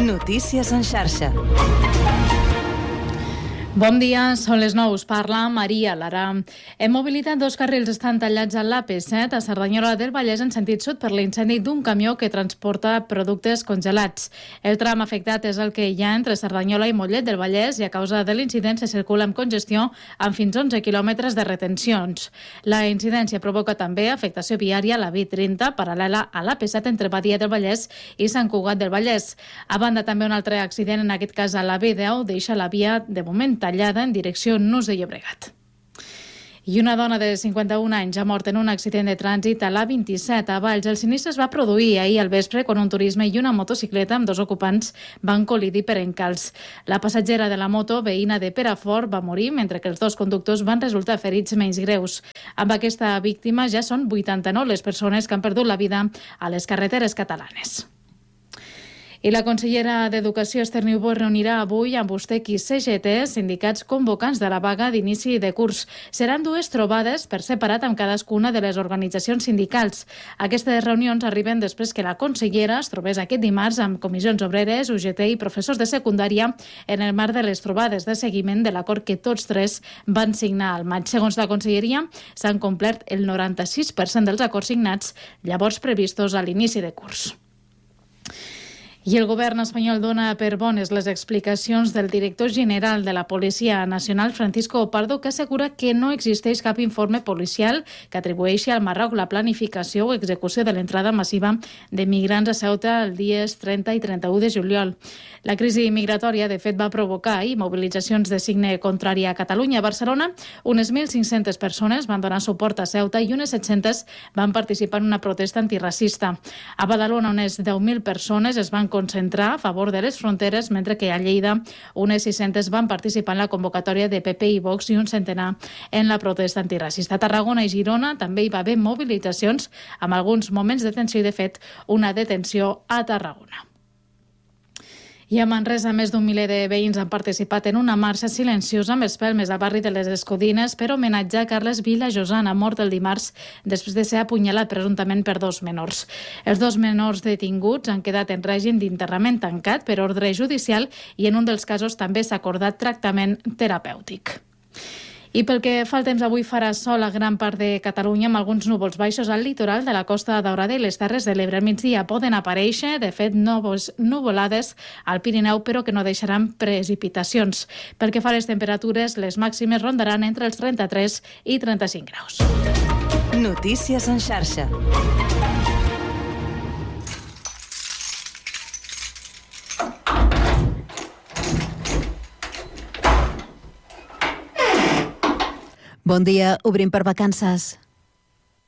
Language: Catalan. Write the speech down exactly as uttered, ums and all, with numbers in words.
Notícies en xarxa. Bon dia, són les nou. Us parla Maria Lara. En mobilitat, dos carrils estan tallats a l'A P set a Cerdanyola del Vallès en sentit sud per l'incendi d'un camió que transporta productes congelats. El tram afectat és el que hi ha entre Cerdanyola i Mollet del Vallès i a causa de l'incident se circula amb congestió amb fins a onze quilòmetres de retencions. La incidència provoca també afectació viària a la B trenta paral·lela a l'A P set entre Badia del Vallès i Sant Cugat del Vallès. A banda, també un altre accident, en aquest cas a la B deu, deixa la via de moment tallada en direcció Nus de Llobregat. I una dona de cinquanta-un anys ha mort en un accident de trànsit a l'A vint-i-set a Valls. El sinistre es va produir ahir al vespre quan un turisme i una motocicleta amb dos ocupants van col·lidir per encalç. La passatgera de la moto, veïna de Perafort, va morir, mentre que els dos conductors van resultar ferits menys greus. Amb aquesta víctima ja són vuitanta-nou les persones que han perdut la vida a les carreteres catalanes. I la consellera d'Educació, Esther Niubó, es reunirà avui amb USTEC i C G T, sindicats convocants de la vaga d'inici de curs. Seran dues trobades per separat amb cadascuna de les organitzacions sindicals. Aquestes reunions arriben després que la consellera es trobés aquest dimarts amb comissions obreres, U G T i professors de secundària en el marc de les trobades de seguiment de l'acord que tots tres van signar al maig. Segons la conselleria, s'han complert el noranta-sis per cent dels acords signats llavors previstos a l'inici de curs. I el govern espanyol dona per bones les explicacions del director general de la Policia Nacional, Francisco Pardo, que assegura que no existeix cap informe policial que atribueixi al Marroc la planificació o execució de l'entrada massiva de migrants a Ceuta els dies trenta i trenta-u de juliol. La crisi migratòria, de fet, va provocar ahir mobilitzacions de signe contrari a Catalunya. A Barcelona, unes mil cinc-centes persones van donar suport a Ceuta i unes set-centes van participar en una protesta antiracista. A Badalona, unes deu mil persones es van concentrar a favor de les fronteres, mentre que a Lleida unes sis-centes van participar en la convocatòria de P P i Vox i un centenar en la protesta antiracista. A Tarragona i Girona també hi va haver mobilitzacions amb alguns moments de tensió i, de fet, una detenció a Tarragona. I a Manresa, més d'un miler de veïns han participat en una marxa silenciosa amb espelmes al barri de les Escodines per homenatjar Carles Vila Josana, mort el dimarts després de ser apunyalat presumptament per dos menors. Els dos menors detinguts han quedat en règim d'interrament tancat per ordre judicial i en un dels casos també s'ha acordat tractament terapèutic. I pel que fa al temps, avui farà sol a gran part de Catalunya amb alguns núvols baixos al litoral de la Costa Daurada i les Terres de l'Ebre. Al migdia poden aparèixer, de fet, núvols nuvolades al Pirineu, però que no deixaran precipitacions. Pel que fa a les temperatures, les màximes rondaran entre els trenta-tres i trenta-cinc graus. Notícies en xarxa. Bon dia, obrim per vacances.